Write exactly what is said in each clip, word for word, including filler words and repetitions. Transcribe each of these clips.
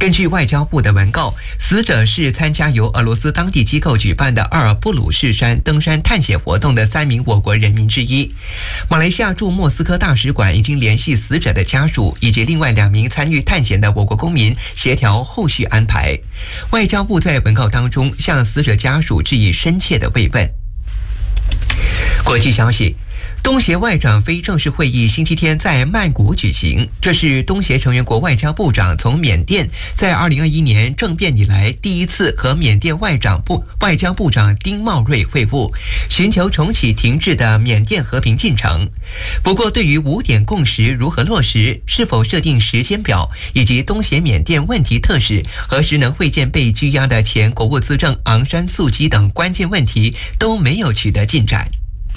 根据外交部的文告，死者是参加由俄罗斯当地机构举办的阿尔布鲁士山登山探险活动的三名我国人民之一。马来西亚驻莫斯科大使馆已经联系死者的家属以及另外两名参与探险的我国公民，协调后续安排。外交部在文告当中向死者家属致以深切的慰问。国际消息，东协外长非正式会议星期天在曼谷举行，这是东协成员国外交部长从缅甸在二零二一年政变以来第一次和缅甸外长部外交部长丁茂瑞会晤，寻求重启停滞的缅甸和平进程。不过，对于五点共识如何落实、是否设定时间表，以及东协缅甸问题特使何时能会见被拘押的前国务资政昂山素姬等关键问题，都没有取得进展。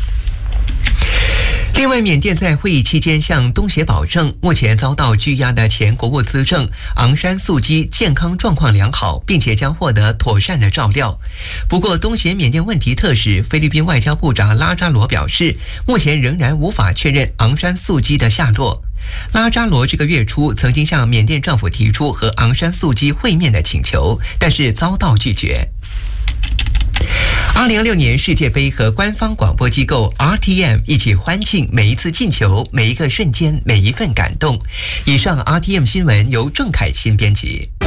另外，缅甸在会议期间向东协保证，目前遭到拘押的前国务资政昂山素姬健康状况良好，并且将获得妥善的照料。不过，东协缅甸问题特使菲律宾外交部长拉扎罗表示，目前仍然无法确认昂山素姬的下落。拉扎罗这个月初曾经向缅甸政府提出和昂山素姬会面的请求，但是遭到拒绝。二零二六年世界杯和官方广播机构 R T M 一起欢庆每一次进球、每一个瞬间、每一份感动。以上 R T M 新闻由郑凯欣编辑。